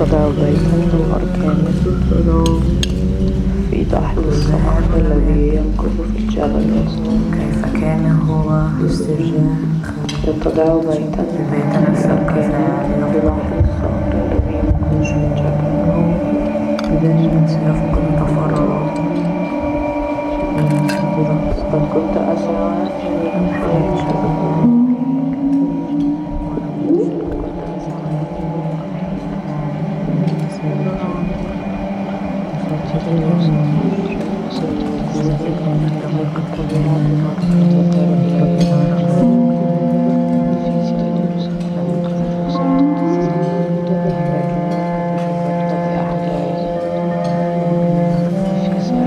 يتضع بيتا بالأركان في تحت الصخر الذي يمكث في الجبل كيف كان هو استرجاع يتضع بيتا بالأركان في تحت الصخر الذي يمكث في الجبل سيفقد تفرغه قد كنت أسعى